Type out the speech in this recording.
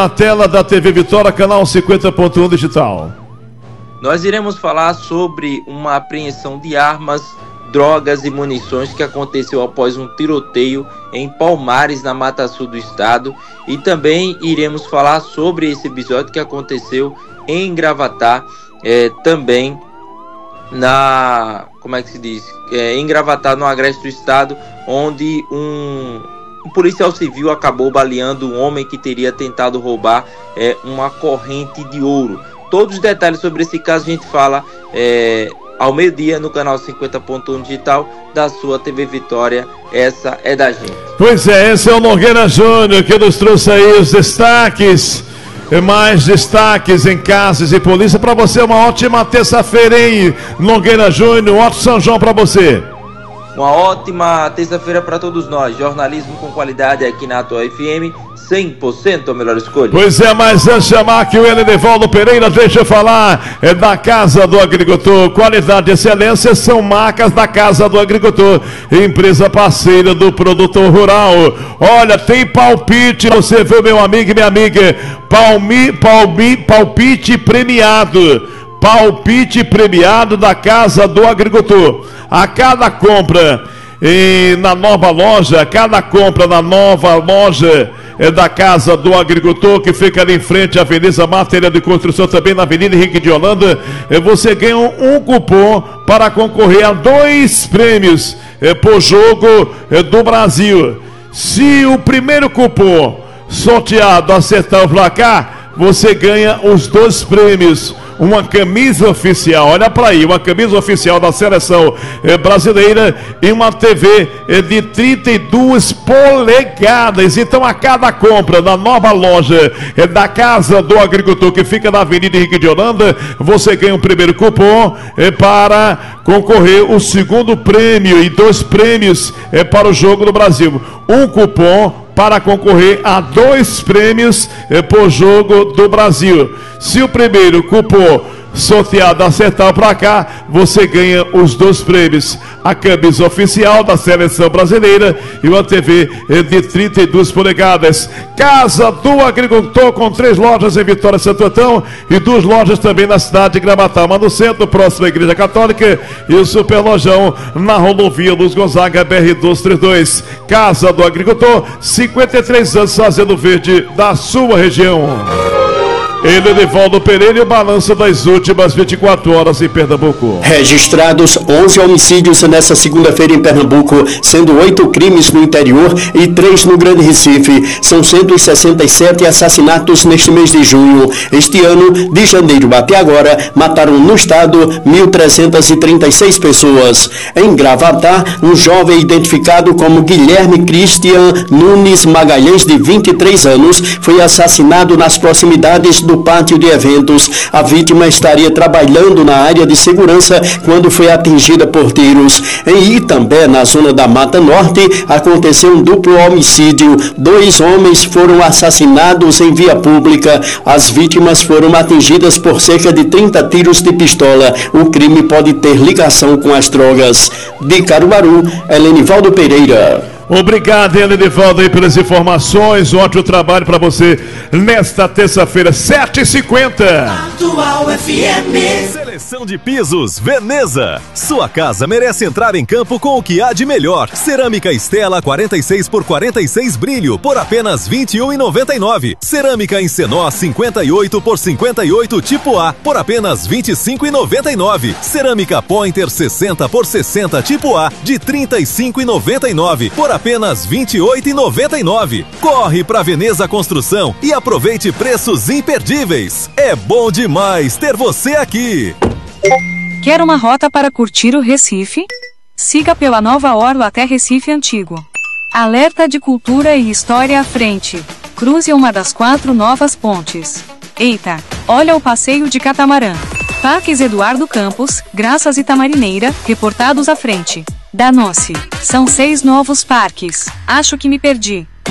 Na tela da TV Vitória, canal 50.1 digital. Nós iremos falar sobre uma apreensão de armas, drogas e munições que aconteceu após um tiroteio em Palmares, na Mata Sul do estado. E também iremos falar sobre esse episódio que aconteceu em Gravatá, também em Gravatá, no agreste do estado, onde um policial civil acabou baleando um homem que teria tentado roubar uma corrente de ouro. Todos os detalhes sobre esse caso a gente fala ao meio-dia no canal 50.1 digital da sua TV Vitória. Essa é da gente. Pois é, esse é o Nogueira Júnior que nos trouxe aí os destaques. Mais destaques em casos e polícia para você. Uma ótima terça-feira, hein, Nogueira Júnior? Ótimo São João para você. Uma ótima terça-feira para todos nós. Jornalismo com qualidade aqui na Atual FM, 100% a melhor escolha. Pois é, mas antes de chamar aqui o Enevaldo Pereira, deixa eu falar da Casa do Agricultor. Qualidade e excelência são marcas da Casa do Agricultor, empresa parceira do produtor rural. Olha, tem palpite, você viu, meu amigo e minha amiga, palpite premiado. Palpite premiado da Casa do Agricultor. A cada compra na nova loja, da Casa do Agricultor, que fica ali em frente à Avenida Matéria de Construção, também na Avenida Henrique de Holanda, você ganha um cupom para concorrer a 2 prêmios por jogo do Brasil. Se o primeiro cupom sorteado acertar o placar, você ganha os 2 prêmios. Uma camisa oficial, olha para aí, uma camisa oficial da seleção brasileira e uma TV de 32 polegadas. Então, a cada compra na nova loja da Casa do Agricultor, que fica na Avenida Henrique de Holanda, você ganha um primeiro cupom para concorrer o segundo prêmio e 2 prêmios para o jogo do Brasil. Um cupom para concorrer a 2 prêmios por jogo do Brasil. Se o primeiro cupom sorteado acertar para cá, você ganha os 2 prêmios: a camisa oficial da seleção brasileira e uma TV de 32 polegadas. Casa do Agricultor, com 3 lojas em Vitória, Santo Antão, e 2 lojas também na cidade de Gravatá, no centro, próximo à Igreja Católica, e o super lojão na rodovia Luz Gonzaga, BR-232. Casa do Agricultor, 53 anos fazendo verde da sua região. Enevaldo Pereira e o balanço das últimas 24 horas em Pernambuco. Registrados 11 homicídios nessa segunda-feira em Pernambuco, sendo 8 crimes no interior e 3 no Grande Recife. São 167 assassinatos neste mês de junho. Este ano, de janeiro até agora, mataram no estado 1.336 pessoas. Em Gravatá, um jovem identificado como Guilherme Cristian Nunes Magalhães, de 23 anos, foi assassinado nas proximidades do pátio de eventos. A vítima estaria trabalhando na área de segurança quando foi atingida por tiros. Em Itambé, na zona da Mata Norte, aconteceu um duplo homicídio. 2 homens foram assassinados em via pública. As vítimas foram atingidas por cerca de 30 tiros de pistola. O crime pode ter ligação com as drogas. De Caruaru, Enevaldo Pereira. Obrigado, Enevaldo, aí pelas informações. Um ótimo trabalho para você nesta terça-feira, 7h50. Atual FM. Seleção de pisos Veneza. Sua casa merece entrar em campo com o que há de melhor. Cerâmica Estela 46 por 46 brilho por apenas R$ 21,99. Cerâmica Encenó 58 por 58 tipo A por apenas R$ 25,99. Cerâmica Pointer 60 por 60 tipo A de R$ 35,99 por apenas R$ 28,99. Corre pra Veneza Construção e aproveite preços imperdíveis. É bom demais ter você aqui. Quer uma rota para curtir o Recife? Siga pela Nova Orla até Recife Antigo. Alerta de cultura e história à frente. Cruze uma das 4 novas pontes. Eita, olha o passeio de catamarã. Parques Eduardo Campos, Graças e Tamarineira, reportados à frente. Danou-se. São 6 novos parques. Acho que me perdi.